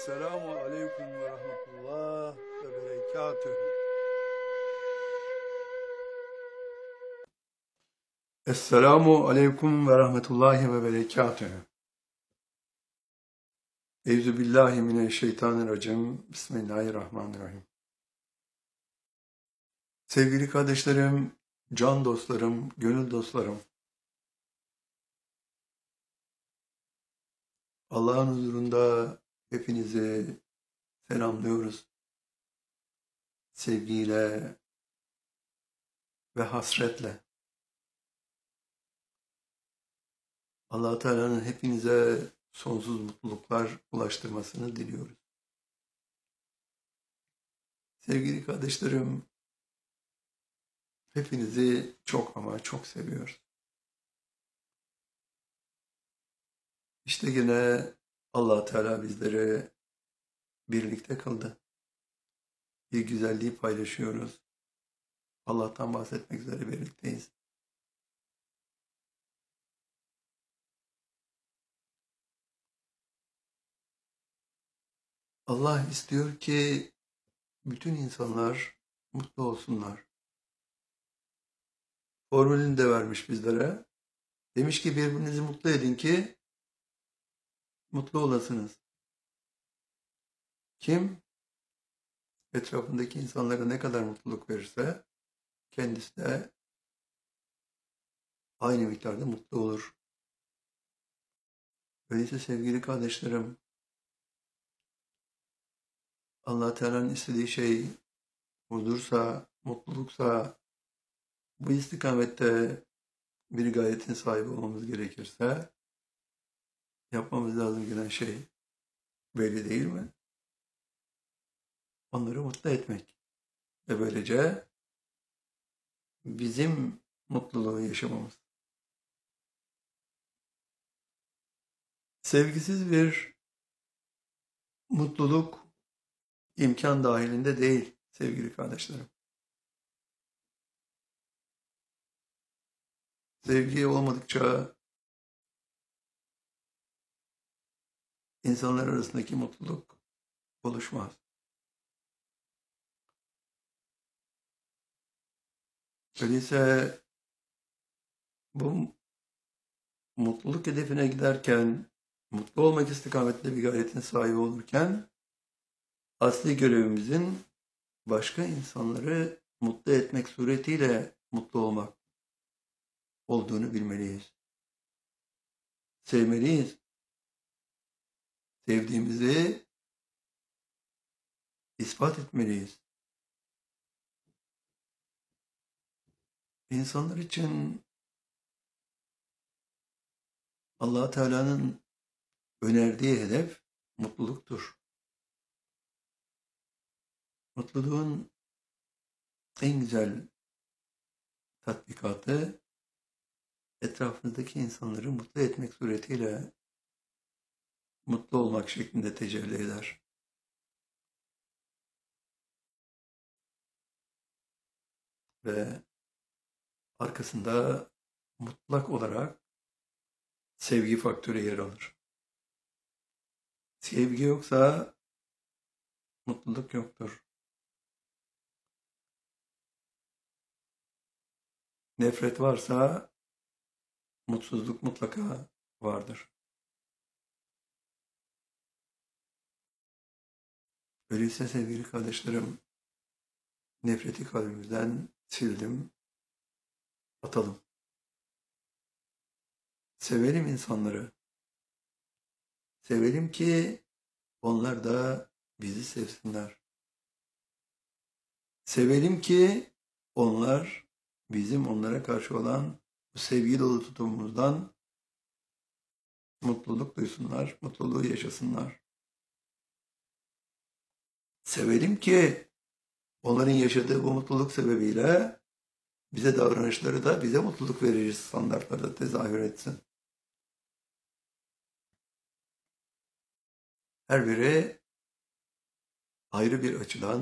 Esselamu Aleyküm ve Rahmetullah ve Berekatühü. Esselamu Aleyküm ve Rahmetullahi ve Berekatühü. Euzubillahimineşşeytanirracim. Bismillahirrahmanirrahim. Sevgili kardeşlerim, can dostlarım, gönül dostlarım. Allah'ın huzurunda hepinizi selamlıyoruz. Sevgiyle ve hasretle. Allah Teala'nın hepinize sonsuz mutluluklar ulaştırmasını diliyoruz. Sevgili kardeşlerim, hepinizi çok ama çok seviyoruz. İşte yine Allah Teala bizleri birlikte kıldı. Bir güzelliği paylaşıyoruz. Allah'tan bahsetmek üzere birlikteyiz. Allah istiyor ki bütün insanlar mutlu olsunlar. Formülünü de vermiş bizlere. Demiş ki birbirinizi mutlu edin ki mutlu olasınız. Kim etrafındaki insanlara ne kadar mutluluk verirse kendisi de aynı miktarda mutlu olur. Öyleyse sevgili kardeşlerim, Allah Teala'nın istediği şey huzursa, mutluluksa, bu istikamette bir gayetin sahibi olmamız gerekirse yapmamız lazım gelen şey belli değil mi? Onları mutlu etmek ve böylece bizim mutluluğu yaşamamız. Sevgisiz bir mutluluk imkan dahilinde değil sevgili kardeşlerim. Sevgi olmadıkça insanlar arasındaki mutluluk oluşmaz. Öyleyse bu mutluluk hedefine giderken, mutlu olmak istikametinde bir gayretin sahibi olurken, asli görevimizin başka insanları mutlu etmek suretiyle mutlu olmak olduğunu bilmeliyiz. Sevmeliyiz. Sevdiğimizi ispat etmeliyiz. İnsanlar için Allah Teala'nın önerdiği hedef mutluluktur. Mutluluğun en güzel tatbikatı etrafınızdaki insanları mutlu etmek suretiyle mutlu olmak şeklinde tecelli eder. Ve arkasında mutlak olarak sevgi faktörü yer alır. Sevgi yoksa mutluluk yoktur. Nefret varsa mutsuzluk mutlaka vardır. Öyleyse sevgili kardeşlerim, nefreti kalbimizden sildim, atalım. Sevelim insanları. Sevelim ki onlar da bizi sevsinler. Sevelim ki onlar bizim onlara karşı olan bu sevgi dolu tutumumuzdan mutluluk duysunlar, mutluluğu yaşasınlar. Sevelim ki onların yaşadığı bu mutluluk sebebiyle bize davranışları da bize mutluluk verici standartlarda tezahür etsin. Her biri ayrı bir açıdan